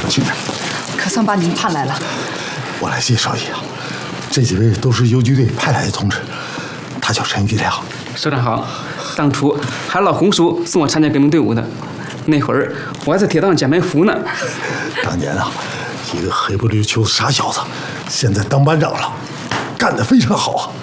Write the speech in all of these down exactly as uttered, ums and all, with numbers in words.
请来。 可算把您盼来了。 我来介绍一下，这几位都是游击队派来的同志，他叫陈玉良。 首长好，当初还是老洪叔送我参加革命队伍的，那会儿我还在铁道上捡埋伏呢。 当年啊，一个黑不溜秋的傻小子，现在当班长了，干得非常好啊。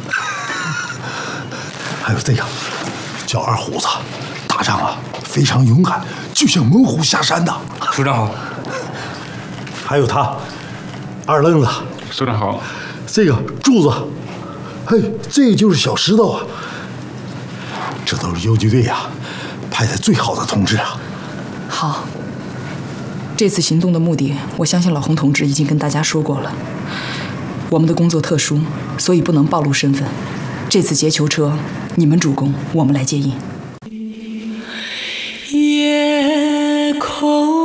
还有这个叫二虎子，打仗啊非常勇敢，就像猛虎下山的。 首长好。 还有他，二愣子。 首长好。 这个柱子，嘿，这就是小石头啊。这都是游击队呀、啊、派的最好的同志啊。 好，这次行动的目的，我相信老洪同志已经跟大家说过了。我们的工作特殊，所以不能暴露身份。这次劫囚车，你们主攻，我们来接应。 夜空。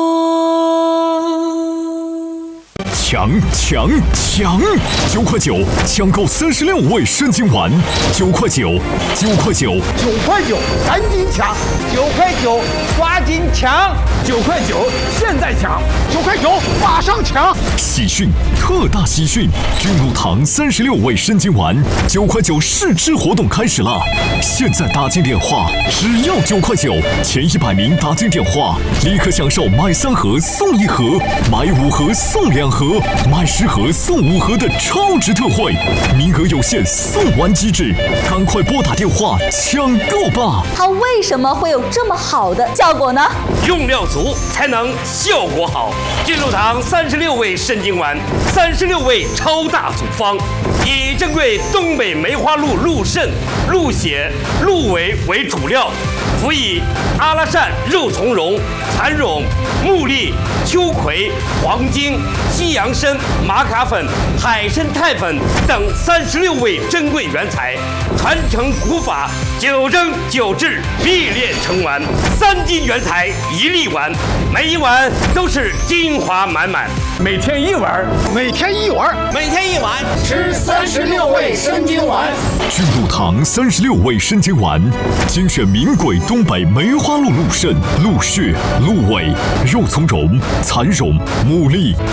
抢抢抢！九块九，抢购三十六味参金丸，九块九，九块九， 九块九，赶紧抢！九块九，抓紧抢！九块九，现在抢！九块九，马上抢！ 喜讯，特大喜讯！君如堂三十六味参金丸，九块九试吃活动开始了！现在打进电话，只要九块九，前一百名打进电话，立刻享受买三盒送一盒，买五盒送两盒。买十盒送五盒的超值特惠，名额有限，送完即止，赶快拨打电话抢购吧！ 它为什么会有这么好的效果呢？ 用料足才能效果好。君如堂三十六味参金丸，三十六味超大组方，以珍贵东北梅花鹿鹿肾、鹿血、鹿尾为主料，辅以阿拉善肉苁蓉、蚕蓉、木栗、秋葵、黄精、西洋参、玛卡粉、海参肽粉等三十六味珍贵原材，传承古法，九蒸九制，必炼成丸。三斤原材一粒丸，每一碗都是精华满满。 每天一碗，每天一碗， 每天一碗，吃三十六味参金丸。 君如堂三十六味参金丸，精选名贵东北梅花鹿鹿肾、鹿血、鹿尾、肉苁蓉、蚕蓉、牡蛎、